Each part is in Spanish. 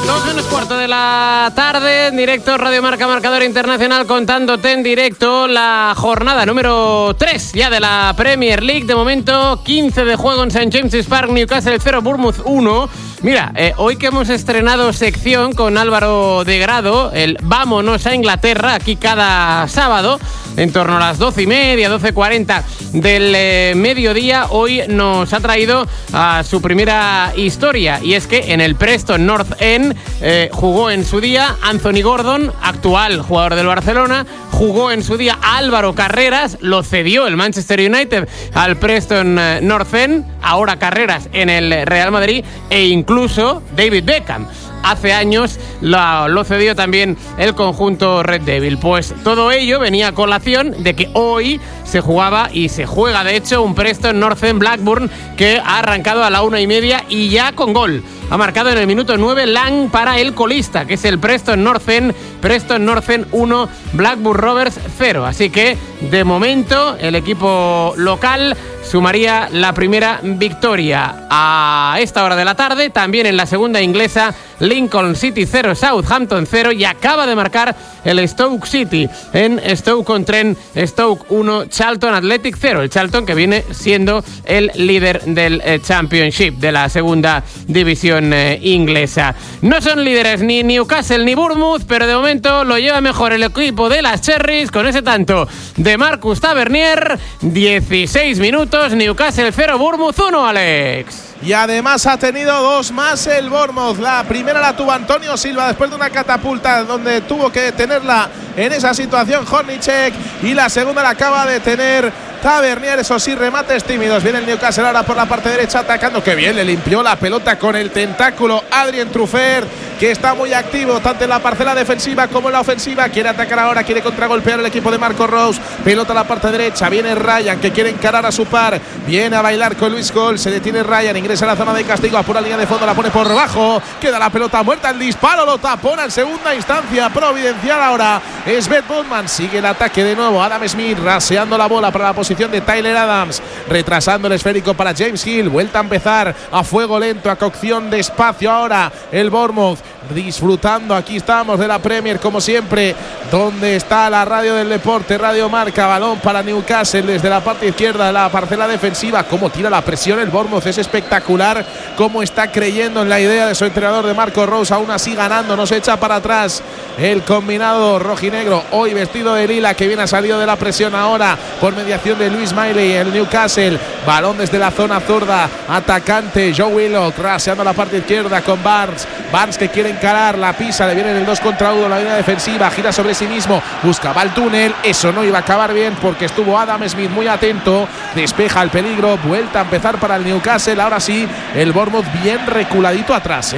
2:15 de la tarde, en directo Radio Marca, Marcador Internacional, contándote en directo la jornada número 3 ya de la Premier League. De momento, 15 de juego en St. James's Park, Newcastle 0, Bournemouth 1. Mira, hoy que hemos estrenado sección con Álvaro de Grado, el Vámonos a Inglaterra, aquí cada sábado, en torno a las 12:30, 12:40 del mediodía, hoy nos ha traído a su primera historia, y es que en el Preston North End jugó en su día Anthony Gordon, actual jugador del Barcelona, jugó en su día Álvaro Carreras, lo cedió el Manchester United al Preston North End, ahora Carreras en el Real Madrid, e incluso David Beckham. Hace años lo cedió también el conjunto Red Devil. Pues todo ello venía a colación de que hoy se jugaba y se juega, de hecho, un Preston North End Blackburn que ha arrancado a la 1:30 y ya con gol. Ha marcado en el minuto 9 Lang para el colista, que es el Preston North End. Preston North End 1, Blackburn Rovers 0. Así que, de momento, el equipo local sumaría la primera victoria. A esta hora de la tarde, también en la segunda inglesa, Lincoln City 0, Southampton 0, y acaba de marcar el Stoke City en Stoke-on-Trent, Stoke 1, Charlton Athletic 0. El Charlton, que viene siendo el líder del Championship, de la segunda división inglesa. No son líderes ni Newcastle ni Bournemouth, pero de momento lo lleva mejor el equipo de las Cherries con ese tanto de Marcus Tavernier. 16 minutos, Newcastle 0, Bournemouth 1, Alex. Y además ha tenido dos más el Bournemouth. La primera la tuvo Antonio Silva después de una catapulta donde tuvo que tenerla en esa situación Hornicek, y la segunda la acaba de tener Tavernier. Eso sí, remates tímidos. Viene el Newcastle ahora por la parte derecha atacando. Que bien, le limpió la pelota con el tentáculo Adrien Truffert, que está muy activo tanto en la parcela defensiva como en la ofensiva. Quiere atacar ahora, quiere contragolpear el equipo de Marco Rose. Pelota a la parte derecha, viene Ryan, que quiere encarar a su par, viene a bailar con Luis Cole, se detiene Ryan, ingresa a la zona de castigo, a pura línea de fondo, la pone por debajo, queda la pelota muerta, el disparo lo tapona en segunda instancia, providencial ahora es Beth Botman. Sigue el ataque de nuevo, Adam Smith raseando la bola para la posición de Tyler Adams, retrasando el esférico para James Hill, vuelta a empezar a fuego lento, a cocción despacio ahora el Bournemouth, disfrutando, aquí estamos, de la Premier como siempre, donde está la radio del deporte, Radio Marca. Balón para Newcastle desde la parte izquierda de la parcela defensiva. Cómo tira la presión el Bournemouth, es espectacular, cómo está creyendo en la idea de su entrenador, de Marco Rose, aún así ganando, no se echa para atrás el combinado rojinegro, hoy vestido de lila, que viene a salido de la presión ahora por mediación de Luis Miley, el Newcastle. Balón desde la zona zurda, atacante Joe Willock raseando la parte izquierda con Barnes, que quiere encarar, la pisa, le viene en el 2 contra 1 la línea defensiva, gira sobre sí mismo, buscaba el túnel, eso no iba a acabar bien porque estuvo Adam Smith muy atento, despeja el peligro, vuelta a empezar para el Newcastle, ahora sí, el Bournemouth bien reculadito atrás,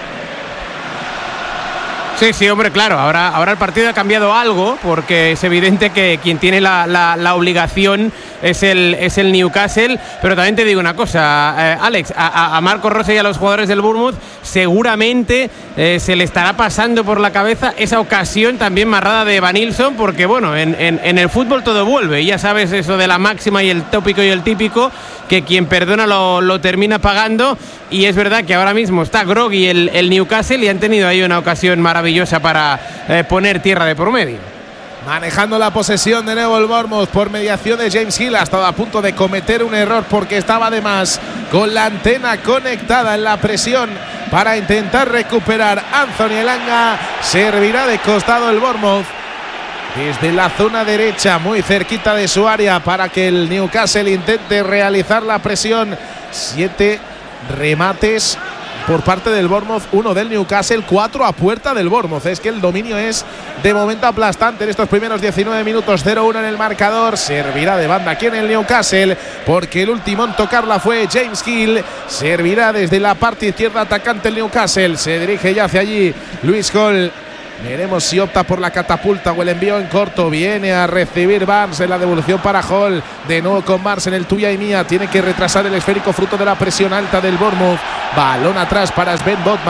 Sí, hombre, claro, ahora el partido ha cambiado algo, porque es evidente que quien tiene la obligación es el Newcastle, pero también te digo una cosa, Alex, a Marco Rose y a los jugadores del Bournemouth seguramente se le estará pasando por la cabeza esa ocasión también marrada de Evanilson, porque bueno, en el fútbol todo vuelve, y ya sabes eso de la máxima y el tópico y el típico, que quien perdona lo termina pagando, y es verdad que ahora mismo está groggy el Newcastle, y han tenido ahí una ocasión maravillosa para poner tierra de por medio. Manejando la posesión de nuevo el Bournemouth por mediación de James Hill, ha estado a punto de cometer un error porque estaba además con la antena conectada en la presión para intentar recuperar Anthony Elanga. Servirá de costado el Bournemouth desde la zona derecha, muy cerquita de su área, para que el Newcastle intente realizar la presión. 7 remates por parte del Bournemouth, 1 del Newcastle, 4 a puerta del Bournemouth. Es que el dominio es de momento aplastante en estos primeros 19 minutos. 0-1 en el marcador. Servirá de banda aquí en el Newcastle, porque el último en tocarla fue James Hill. Servirá desde la parte izquierda, atacante el Newcastle. Se dirige ya hacia allí Luis Cole. Veremos si opta por la catapulta o el envío en corto. Viene a recibir Barnes en la devolución para Hall. De nuevo con Barnes en el tuya y mía. Tiene que retrasar el esférico fruto de la presión alta del Bournemouth. Balón atrás para Sven Botman.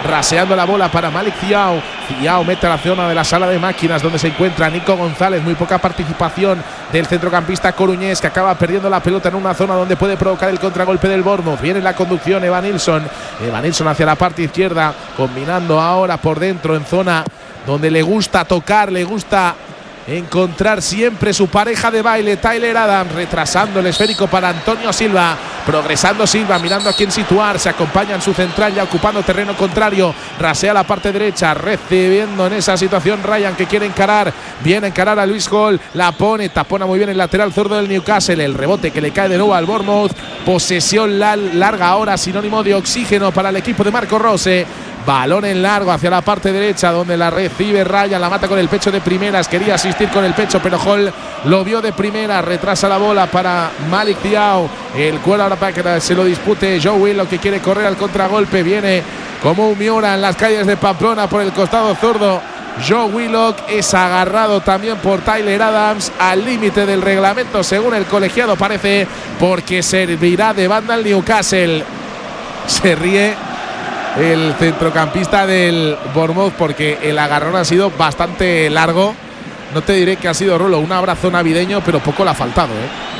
raseando la bola para Malik Thiaw. Thiaw mete a la zona de la sala de máquinas donde se encuentra Nico González. Muy poca participación del centrocampista coruñés, que acaba perdiendo la pelota en una zona donde puede provocar el contragolpe del Bournemouth. Viene la conducción Evanilson hacia la parte izquierda, combinando ahora por dentro en zona donde le gusta tocar, le gusta encontrar siempre su pareja de baile, Tyler Adams, retrasando el esférico para Antonio Silva, progresando Silva, mirando a quién situar, se acompaña en su central, ya ocupando terreno contrario, rasea la parte derecha, recibiendo en esa situación Ryan, que quiere encarar, viene a encarar a Luis Hall, la pone, tapona muy bien el lateral zurdo del Newcastle, el rebote que le cae de nuevo al Bournemouth, posesión larga ahora, sinónimo de oxígeno para el equipo de Marco Rose. Balón en largo hacia la parte derecha, donde la recibe Ryan, la mata con el pecho de primeras, quería asistir con el pecho, pero Hall lo vio de primera, retrasa la bola para Malik Thiaw, el cuero ahora para que se lo dispute Joe Willock, que quiere correr al contragolpe, viene como un Miura en las calles de Pamplona por el costado zurdo. Joe Willock es agarrado también por Tyler Adams al límite del reglamento, según el colegiado parece, porque servirá de banda al Newcastle. Se ríe el centrocampista del Bournemouth porque el agarrón ha sido bastante largo. No te diré que ha sido, Rolo, un abrazo navideño, pero poco le ha faltado,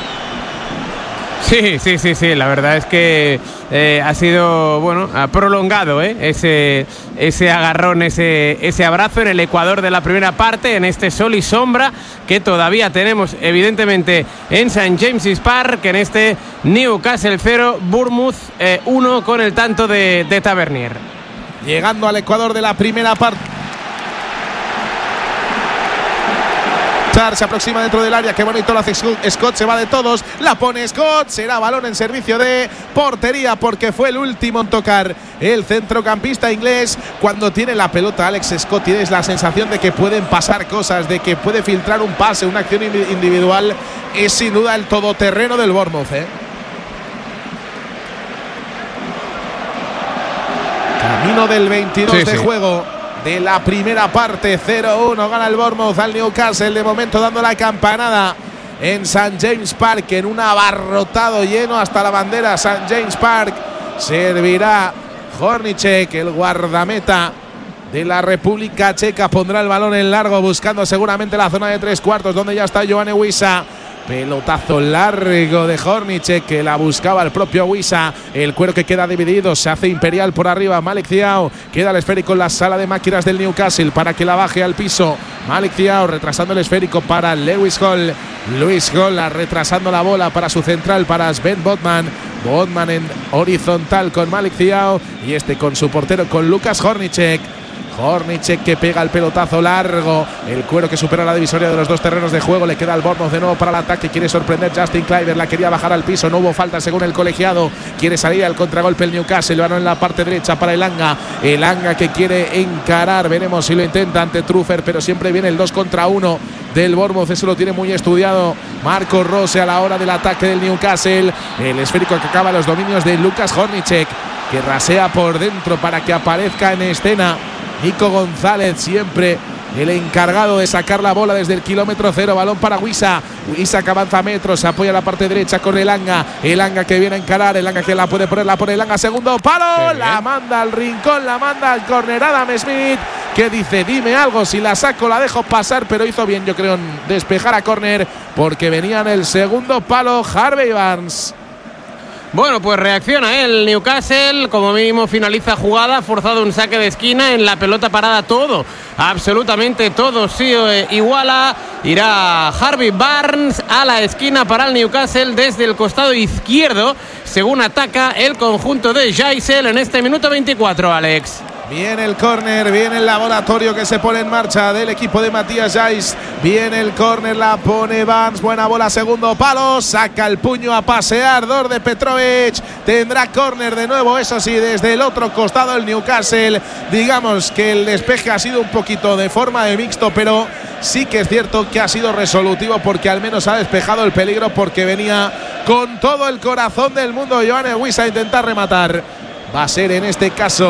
Sí, la verdad es que ha sido, bueno, prolongado ese agarrón, ese abrazo en el ecuador de la primera parte, en este sol y sombra que todavía tenemos evidentemente en St. James's Park, en este Newcastle 0, Bournemouth 1 con el tanto de Tavernier. Llegando al ecuador de la primera parte. Se aproxima dentro del área, qué bonito lo hace Scott, se va de todos, la pone Scott, será balón en servicio de portería porque fue el último en tocar el centrocampista inglés. Cuando tiene la pelota Alex Scott tienes la sensación de que pueden pasar cosas, de que puede filtrar un pase, una acción individual. Es sin duda el todoterreno del Bournemouth, Camino del 22 de juego de la primera parte. 0-1 gana el Bournemouth al Newcastle, de momento dando la campanada en St. James Park, en un abarrotado lleno hasta la bandera. St. James Park servirá Hornicek, el guardameta de la República Checa, pondrá el balón en largo buscando seguramente la zona de tres cuartos donde ya está Joane Wissa. Pelotazo largo de Hornicek, que la buscaba el propio Wissa. El cuero que queda dividido, se hace imperial por arriba. Malik Thiaw, queda el esférico en la sala de máquinas del Newcastle para que la baje al piso. Malik Thiaw retrasando el esférico para Lewis Hall. Lewis Hall retrasando la bola para su central, para Sven Botman. Botman en horizontal con Malik Thiaw y este con su portero, con Lukas Hornicek. Hornicek que pega el pelotazo largo, el cuero que supera la divisoria de los dos terrenos de juego. Le queda al Bournemouth de nuevo para el ataque, quiere sorprender Justin Kluivert, la quería bajar al piso, no hubo falta según el colegiado, quiere salir al contragolpe el Newcastle, el balón en la parte derecha para Elanga que quiere encarar, veremos si lo intenta ante Truffer, pero siempre viene el 2 contra 1 del Bournemouth, eso lo tiene muy estudiado Marco Rose a la hora del ataque del Newcastle. El esférico que acaba los dominios de Lukas Hornicek, que rasea por dentro para que aparezca en escena Nico González, siempre el encargado de sacar la bola desde el kilómetro cero. Balón para Wissa. Wissa que avanza metros, se apoya a la parte derecha con Elanga que viene a encarar, Elanga que la puede poner, la pone Elanga, segundo palo, la manda al rincón, la manda al córner Adam Smith, que dice, dime algo, si la saco la dejo pasar, pero hizo bien, yo creo, en despejar a córner, porque venía en el segundo palo Harvey Barnes. Bueno, pues reacciona el Newcastle, como mínimo finaliza jugada, forzado un saque de esquina, en la pelota parada todo, absolutamente todo, sí, iguala, irá Harvey Barnes a la esquina para el Newcastle desde el costado izquierdo, según ataca el conjunto de Jaisel en este minuto 24, Alex. Viene el córner, viene el laboratorio que se pone en marcha del equipo de Matías Jais. Viene el córner, la pone Barnes, buena bola, segundo palo, saca el puño a pasear Dorde Petrovic. Tendrá córner de nuevo, eso sí, desde el otro costado el Newcastle. Digamos que el despeje ha sido un poquito de forma de mixto, pero sí que es cierto que ha sido resolutivo porque al menos ha despejado el peligro, porque venía con todo el corazón del mundo Joane Wissa a intentar rematar. Va a ser en este caso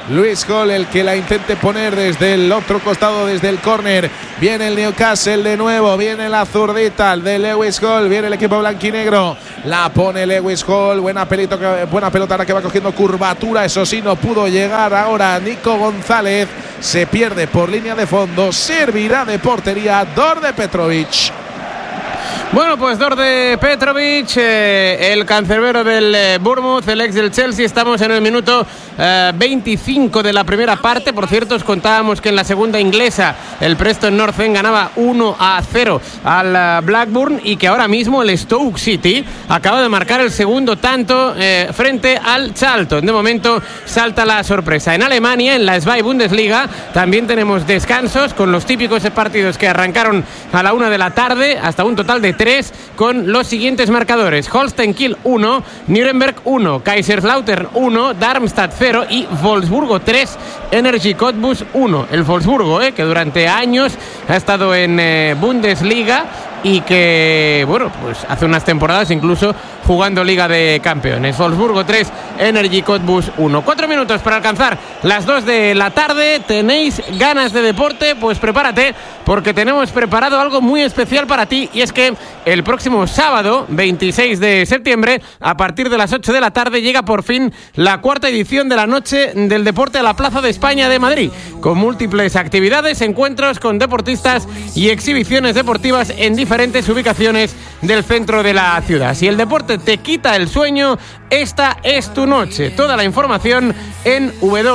Lewis Hall el que la intente poner desde el otro costado, desde el córner. Viene el Newcastle de nuevo, viene la zurdita de Lewis Hall, viene el equipo blanquinegro, la pone Lewis Hall, buena pelota ahora que va cogiendo curvatura, eso sí, no pudo llegar ahora Nico González, se pierde por línea de fondo, servirá de portería Đorđe Petrovic. Bueno, pues Đorđe Petrovic, el cancerbero del Bournemouth, el ex del Chelsea. Estamos en el minuto 25 de la primera parte. Por cierto, os contábamos que en la segunda inglesa el Preston North End ganaba 1-0 al Blackburn y que ahora mismo el Stoke City acaba de marcar el segundo tanto frente al Charlton. De momento salta la sorpresa. En Alemania, en la Zweite Bundesliga, también tenemos descansos con los típicos partidos que arrancaron a la 1 de la tarde hasta un total de 3 con los siguientes marcadores: Holstein Kiel 1, Nuremberg 1, Kaiserslautern 1, Darmstadt 0 y Wolfsburgo 3, Energie Cottbus 1. El Wolfsburgo, que durante años ha estado en Bundesliga y que, bueno, pues hace unas temporadas incluso jugando Liga de Campeones. Wolfsburgo 3, Energie Cottbus 1. 4 minutos para alcanzar las 2 de la tarde. ¿Tenéis ganas de deporte? Pues prepárate, porque tenemos preparado algo muy especial para ti, y es que el próximo sábado, 26 de septiembre, a partir de las 8 de la tarde, llega por fin la cuarta edición de la Noche del Deporte a la Plaza de España de Madrid, con múltiples actividades, encuentros con deportistas y exhibiciones deportivas en diferentes ubicaciones del centro de la ciudad. Si el deporte te quita el sueño, esta es tu noche. Toda la información en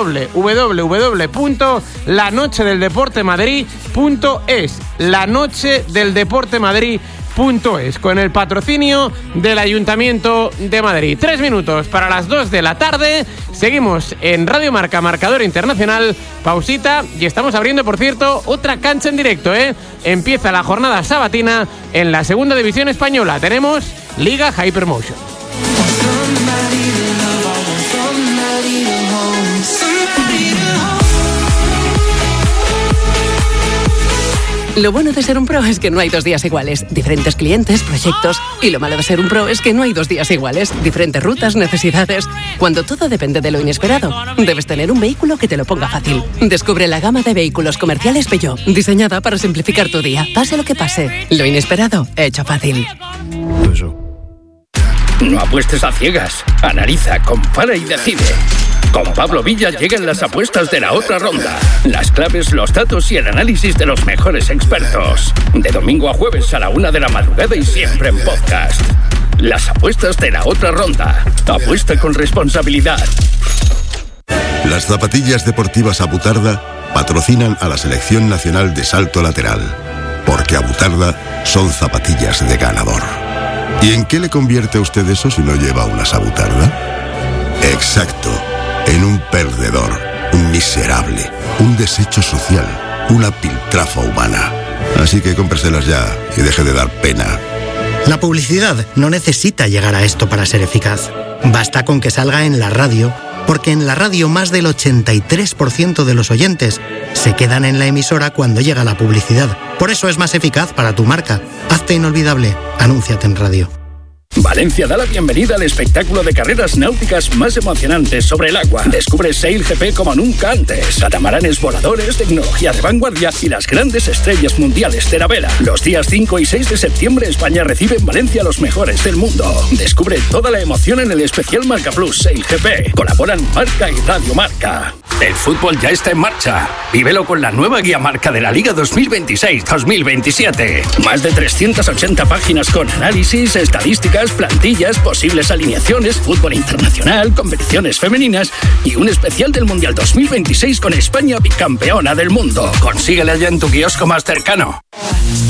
www.lanochedeldeportemadrid.es, lanochedeldeportemadrid.es, con el patrocinio del Ayuntamiento de Madrid. 3 minutos para las 2 de la tarde. Seguimos en Radio Marca, marcador internacional. Pausita y estamos abriendo, por cierto, otra cancha en directo, Empieza la jornada sabatina en la segunda división española. Tenemos Liga Hypermotion. Lo bueno de ser un pro es que no hay 2 días iguales. Diferentes clientes, proyectos. Y lo malo de ser un pro es que no hay 2 días iguales. Diferentes rutas, necesidades. Cuando todo depende de lo inesperado, debes tener un vehículo que te lo ponga fácil. Descubre la gama de vehículos comerciales Peugeot, diseñada para simplificar tu día, pase lo que pase. Lo inesperado, hecho fácil. No apuestes a ciegas. Analiza, compara y decide. Con Pablo Villa llegan las apuestas de la otra ronda. Las claves, los datos y el análisis de los mejores expertos. De domingo a jueves a la 1 de la madrugada y siempre en podcast. Las apuestas de la otra ronda. Apuesta con responsabilidad. Las zapatillas deportivas Abutarda patrocinan a la Selección Nacional de Salto Lateral. Porque Abutarda son zapatillas de ganador. ¿Y en qué le convierte a usted eso si no lleva unas Abutarda? Exacto. En un perdedor, un miserable, un desecho social, una piltrafa humana. Así que cómpreselas ya y deje de dar pena. La publicidad no necesita llegar a esto para ser eficaz. Basta con que salga en la radio, porque en la radio más del 83% de los oyentes se quedan en la emisora cuando llega la publicidad. Por eso es más eficaz para tu marca. Hazte inolvidable. Anúnciate en radio. Valencia da la bienvenida al espectáculo de carreras náuticas más emocionantes sobre el agua. Descubre Sail GP como nunca antes. Catamaranes voladores, tecnología de vanguardia y las grandes estrellas mundiales de la vela. Los días 5 y 6 de septiembre, España recibe en Valencia a los mejores del mundo. Descubre toda la emoción en el especial Marca Plus Sail GP. Colaboran Marca y Radio Marca. El fútbol ya está en marcha. Vívelo con la nueva guía marca de la Liga 2026-2027. Más de 380 páginas con análisis, estadísticas, plantillas, posibles alineaciones, fútbol internacional, competiciones femeninas y un especial del Mundial 2026 con España bicampeona del mundo. Consíguela ya en tu kiosco más cercano.